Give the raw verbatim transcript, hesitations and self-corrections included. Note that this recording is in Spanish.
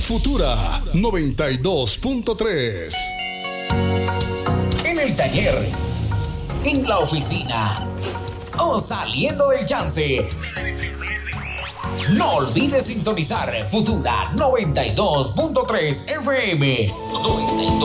Futura noventa y dos punto tres. En el taller, en la oficina o saliendo del chance. No olvides sintonizar Futura noventa y dos punto tres F M.